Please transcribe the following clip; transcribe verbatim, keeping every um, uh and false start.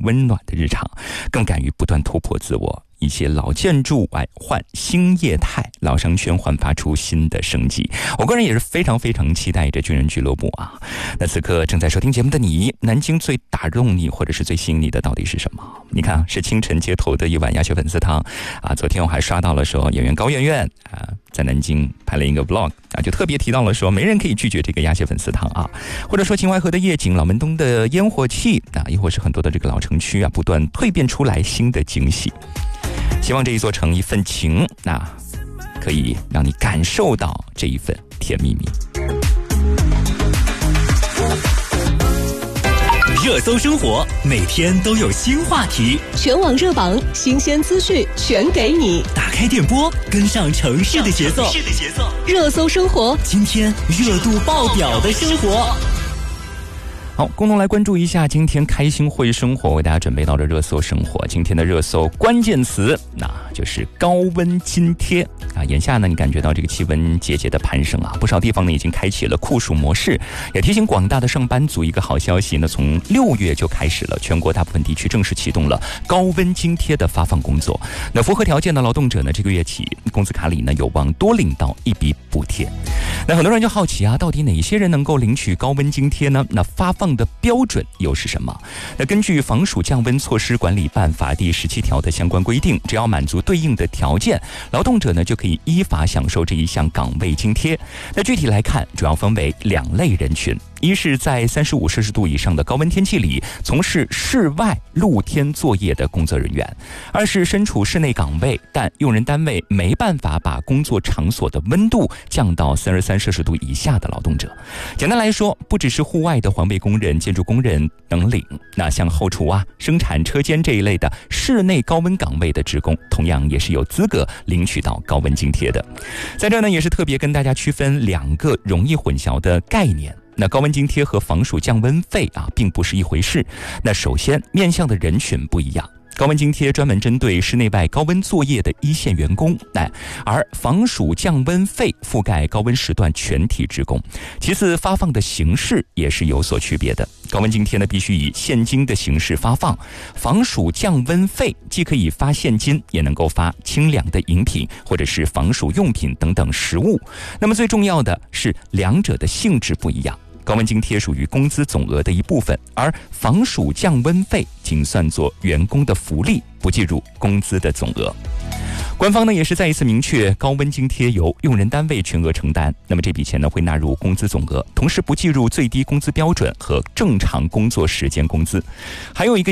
温暖的日常，更敢于不断突破自我。一些老建筑哎换新业态，老商圈焕发出新的生机。我个人也是非常非常期待着军人俱乐部啊。那此刻正在收听节目的你，南京最打动你或者是最吸引你的到底是什么？你看，是清晨街头的一碗鸭血粉丝汤啊。昨天我还刷到了说演员高圆圆啊在南京拍了一个 vlog 啊，就特别提到了说没人可以拒绝这个鸭血粉丝汤啊，或者说秦淮河的夜景、老门东的烟火气啊，亦或是很多的这个老城区啊，不断蜕变出来新的惊喜。希望这一座城一份情，那可以让你感受到这一份甜蜜蜜。 热搜生活，每天都有新话题， 全网热榜，新鲜资讯全给你。 打开电波，跟上城市的节奏。 热搜生活， 今天热度爆表的生活。 好，共同来关注一下今天开心会生活为大家准备到的热搜生活。今天的热搜关键词，那就是高温津贴啊。眼下呢，你感觉到这个气温节节的攀升啊，不少地方呢已经开启了酷暑模式。也提醒广大的上班族一个好消息呢，从六月就开始了，全国大部分地区正式启动了高温津贴的发放工作。那符合条件的劳动者呢，这个月起工资卡里呢有望多领到一笔补贴。那很多人就好奇啊，到底哪些人能够领取高温津贴呢？那发放的标准又是什么？那根据防暑降温措施管理办法第十七条的相关规定，只要满足对应的条件，劳动者呢就可以依法享受这一项岗位津贴。那具体来看，主要分为两类人群。一是在三十五摄氏度以上的高温天气里从事室外露天作业的工作人员；二是身处室内岗位，但用人单位没办法把工作场所的温度降到三十三摄氏度以下的劳动者。简单来说，不只是户外的环卫工人、建筑工人能领，那像后厨啊、生产车间这一类的室内高温岗位的职工，同样也是有资格领取到高温津贴的。在这呢，也是特别跟大家区分两个容易混淆的概念。那高温津贴和防暑降温费啊，并不是一回事。那首先，面向的人群不一样。高温津贴专门针对室内外高温作业的一线员工，哎，而防暑降温费覆盖高温时段全体职工。其次，发放的形式也是有所区别的。高温津贴呢，必须以现金的形式发放；防暑降温费既可以发现金，也能够发清凉的饮品或者是防暑用品等等食物。那么最重要的是，两者的性质不一样。高温津贴属于工资总额的一部分，而防暑降温费仅算作员工的福利，不计入工资的总额。官方呢也是再一次明确，高温津贴由用人单位全额承担，那么这笔钱呢会纳入工资总额，同时不计入最低工资标准和正常工作时间工资。还有一个